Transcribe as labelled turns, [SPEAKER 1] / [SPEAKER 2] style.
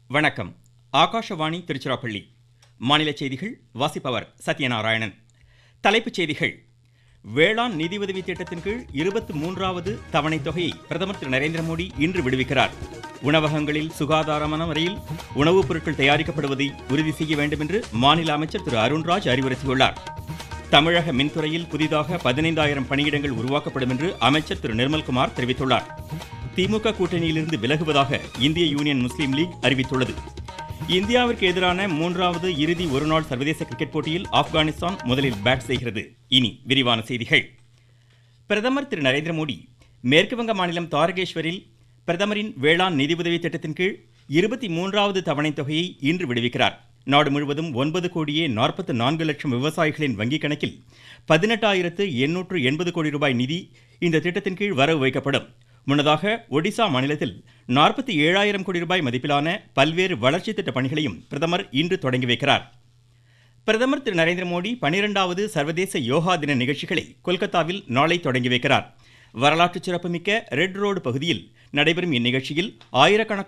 [SPEAKER 1] வணக்கம். ஆகாஷவாணி திருச்சிராப்பள்ளி. மாநில செய்திகள் வாசிப்பவர் சத்யநாராயணன். தலைப்புச் செய்திகள். வேளாண் நிதியுதவி திட்டத்தின் கீழ் 23வது தவணை தொகையை பிரதமர் திரு நரேந்திர மோடி இன்று விடுவிக்கிறார். உணவகங்களில் சுகாதாரமான முறையில் உணவுப் பொருட்கள் தயாரிக்கப்படுவதை உறுதி செய்ய வேண்டும் என்று மாநில அமைச்சர் திரு அருண்ராஜ் அறிவுறுத்தியுள்ளார். தமிழக மின்துறையில் புதிதாக 15,000 பணியிடங்கள் உருவாக்கப்படும் என்று அமைச்சர் திரு நிர்மல்குமார் தெரிவித்துள்ளார். திமுக கூட்டணியிலிருந்து விலகுவதாக இந்திய யூனியன் முஸ்லீம் லீக் அறிவித்துள்ளது. இந்தியாவிற்கு எதிரான 3வது இறுதி ஒருநாள் சர்வதேச கிரிக்கெட் போட்டியில் ஆப்கானிஸ்தான் முதலில் பேட் செய்கிறது. இனி விரிவான செய்திகள். பிரதமர் திரு நரேந்திர மோடி மேற்குவங்க மாநிலம் தாரகேஸ்வரில் பிரதமரின் வேளாண் நிதியுதவி திட்டத்தின் கீழ் 23வது தவணை தொகையை இன்று விடுவிக்கிறார். நாடு முழுவதும் 9,44,00,000 விவசாயிகளின் வங்கிக் கணக்கில் 18,880 கோடி ரூபாய் நிதி இந்த திட்டத்தின் கீழ் வரவு வைக்கப்படும். முன்னதாக ஒடிசா மாநிலத்தில் 47,000 கோடி ரூபாய் மதிப்பிலான பல்வேறு வளர்ச்சி திட்ட பணிகளையும் பிரதமர் இன்று தொடங்கி வைக்கிறார். பிரதமர் திரு நரேந்திர மோடி 12வது சர்வதேச யோகா தின நிகழ்ச்சிகளை கொல்கத்தாவில் நாளை தொடங்கி வைக்கிறார். வரலாற்று சிறப்புமிக்க ரெட் ரோடு பகுதியில் நடைபெறும் இந்நிகழ்ச்சியில் ஆயிரக்கணக்கான